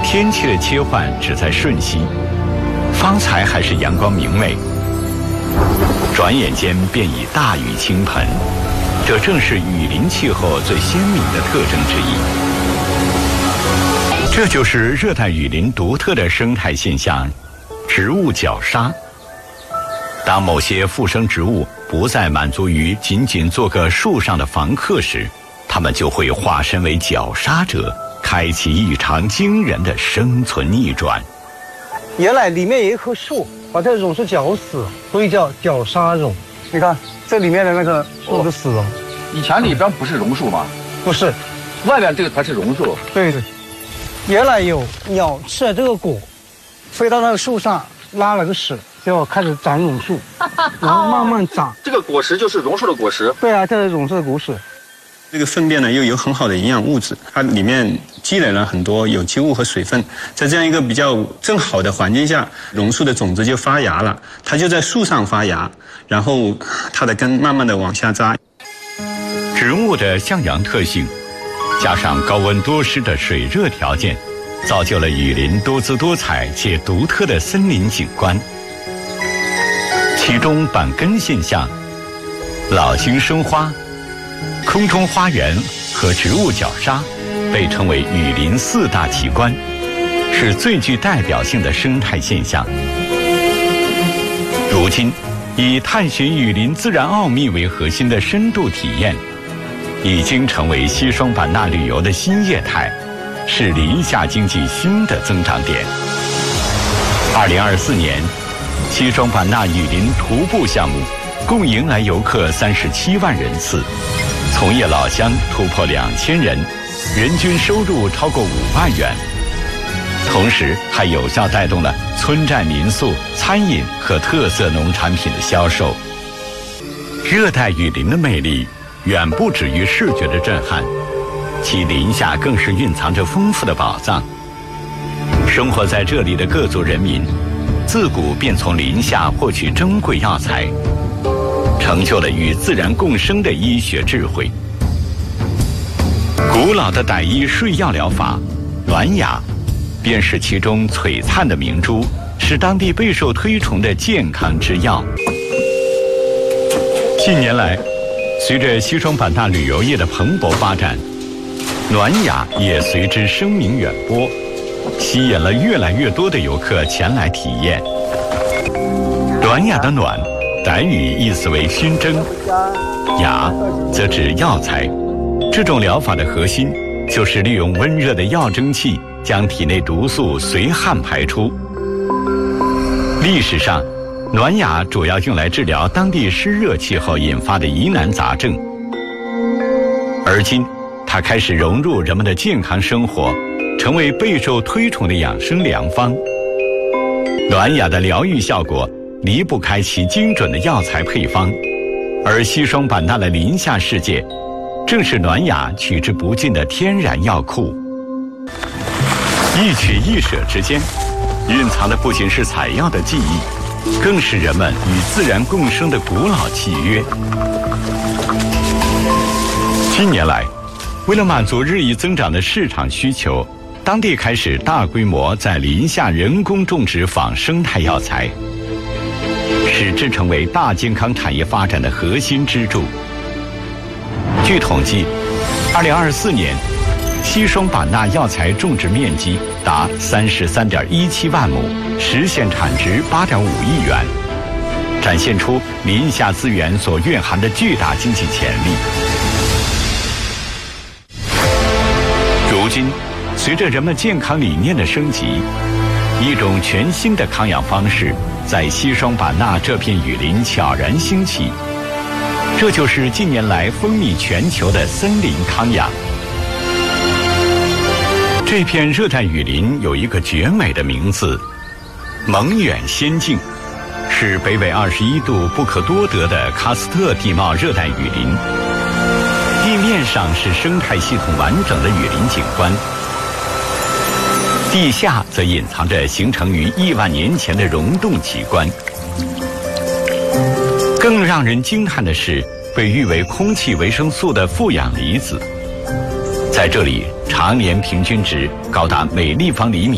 天气的切换只在瞬息，方才还是阳光明媚，转眼间便已大雨倾盆。这正是雨林气候最鲜明的特征之一。这就是热带雨林独特的生态现象——植物绞杀。当某些附生植物不再满足于仅仅做个树上的房客时，它们就会化身为绞杀者，开启一场惊人的生存逆转。 原来里面有一棵树，把这榕树绞死，所以叫绞杀榕。你看这里面的那个树是死榕。 以前里边不是榕树吗？ 不是， 外边这个才是榕树。 对对，原来有鸟吃了这个果，飞到那个树上拉了个屎，就开始长榕树，然后慢慢长。 这个果实就是榕树的果实。 对啊，这是榕树的果实。 这个粪便呢又有很好的营养物质，它里面积累了很多有机物和水分，在这样一个比较正好的环境下，榕树的种子就发芽了，它就在树上发芽，然后它的根慢慢的往下扎。 植物的向阳特性，加上高温多湿的水热条件，造就了雨林多姿多彩且独特的森林景观。其中板根现象、老茎生花、空中花园和植物绞杀被称为雨林4大奇观，是最具代表性的生态现象。如今，以探寻雨林自然奥秘为核心的深度体验，已经成为西双版纳旅游的新业态，是林下经济新的增长点。2024年，西双版纳雨林徒步项目共迎来游客37万人次，从业老乡突破2000人，人均收入超过5万元。同时还有效带动了村寨民宿、餐饮和特色农产品的销售。热带雨林的魅力远不止于视觉的震撼，其林下更是蕴藏着丰富的宝藏。生活在这里的各族人民，自古便从林下获取珍贵药材，成就了与自然共生的医学智慧。古老的傣医睡药疗法暖雅，便是其中璀璨的明珠，是当地备受推崇的健康之药。近年来，随着西双版纳旅游业的蓬勃发展，暖雅也随之声名远播，吸引了越来越多的游客前来体验。暖雅的暖，傣语意思为熏蒸，雅则指药材。这种疗法的核心就是利用温热的药蒸气将体内毒素随汗排出。历史上，暖雅主要用来治疗当地湿热气候引发的疑难杂症，而今它开始融入人们的健康生活，成为备受推崇的养生良方。暖雅的疗愈效果离不开其精准的药材配方，而西双版纳的林下世界正是暖雅取之不尽的天然药库。一取一舍之间，蕴藏的不仅是采药的技艺，更是人们与自然共生的古老契约。近年来，为了满足日益增长的市场需求，当地开始大规模在林下人工种植仿生态药材，使之成为大健康产业发展的核心支柱。据统计，2024年，西双版纳药材种植面积达33.17万亩，实现产值8.5亿元，展现出林下资源所蕴含的巨大经济潜力。如今，随着人们健康理念的升级，一种全新的康养方式在西双版纳这片雨林悄然兴起。这就是近年来风靡全球的森林康养。这片热带雨林有一个绝美的名字——蒙远仙境，是北纬21度不可多得的喀斯特地貌热带雨林。地面上是生态系统完整的雨林景观，地下则隐藏着形成于亿万年前的溶洞奇观。更让人惊叹的是，被誉为空气维生素的负氧离子，在这里常年平均值高达每立方厘米